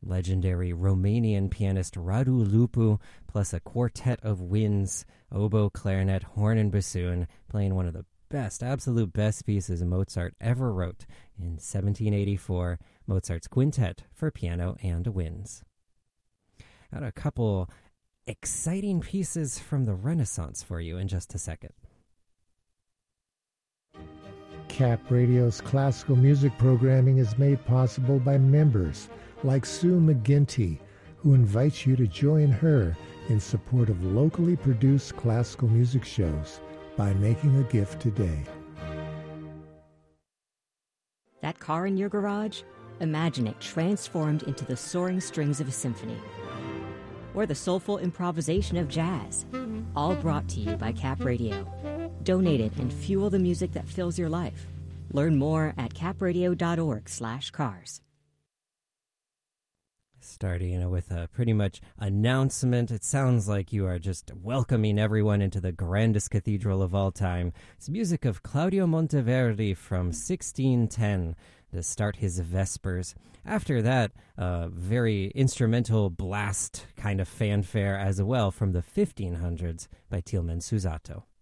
legendary Romanian pianist Radu Lupu, plus a quartet of winds, oboe, clarinet, horn, and bassoon, playing one of the best, absolute best pieces Mozart ever wrote in 1784, Mozart's Quintet for Piano and Winds. Got a couple exciting pieces from the Renaissance for you in just a second. Cap Radio's classical music programming is made possible by members like Sue McGinty, who invites you to join her in support of locally produced classical music shows by making a gift today. That car in your garage? Imagine it transformed into the soaring strings of a symphony. Or the soulful improvisation of jazz. All brought to you by Cap Radio. Donate it and fuel the music that fills your life. Learn more at capradio.org/cars. Starting with a pretty much announcement. It sounds like you are just welcoming everyone into the grandest cathedral of all time. It's music of Claudio Monteverdi from 1610 to start his Vespers. After that, very instrumental blast kind of fanfare as well from the 1500s by Tilman Susato.